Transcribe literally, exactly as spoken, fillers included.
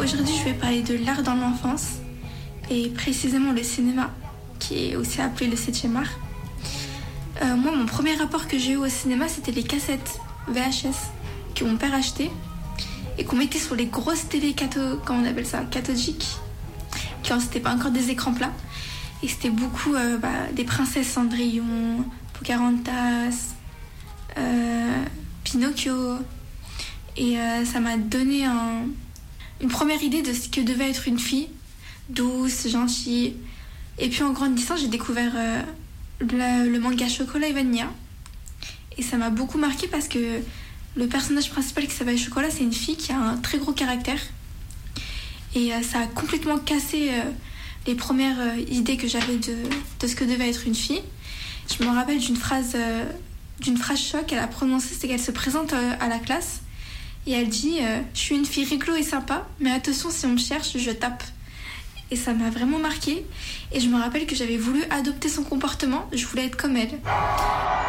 Aujourd'hui, je vais parler de l'art dans l'enfance et précisément le cinéma, qui est aussi appelé le septième art. Euh, moi, mon premier rapport que j'ai eu au cinéma, c'était les cassettes V H S que mon père achetait et qu'on mettait sur les grosses télés catho... comment on appelle ça, cathodiques, quand c'était pas encore des écrans plats. Et c'était beaucoup euh, bah, des princesses Cendrillon, Pocahontas, euh, Pinocchio. Et euh, ça m'a donné un, une première idée de ce que devait être une fille, douce, gentille. Et puis en grandissant, j'ai découvert euh, le, le manga Chocolat et Vanilla. Et ça m'a beaucoup marqué parce que le personnage principal qui s'appelle Chocolat, c'est une fille qui a un très gros caractère. Et euh, ça a complètement cassé euh, les premières euh, idées que j'avais de, de ce que devait être une fille. Je me rappelle d'une phrase, euh, d'une phrase choc qu'elle a prononcée, c'est qu'elle se présente euh, à la classe. Et elle dit euh, « Je suis une fille rigolo et sympa, mais attention, si on me cherche, je tape. » Et ça m'a vraiment marquée. Et je me rappelle que j'avais voulu adopter son comportement. Je voulais être comme elle.